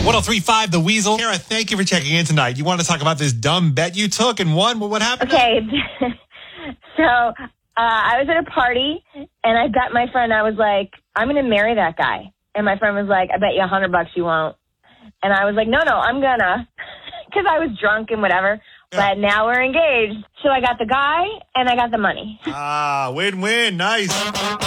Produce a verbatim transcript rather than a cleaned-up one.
one oh three point five The Weasel. Kara, thank you for checking in tonight. You want to talk about this dumb bet you took and won? Well, what happened? Okay. So uh, I was at a party, and I bet my friend, I was like, I'm going to marry that guy. And my friend was like, I bet you a hundred bucks you won't. And I was like, no, no, I'm going to. Because I was drunk and whatever. Yeah. But now we're engaged. So I got the guy, and I got the money. Ah, win-win. Nice.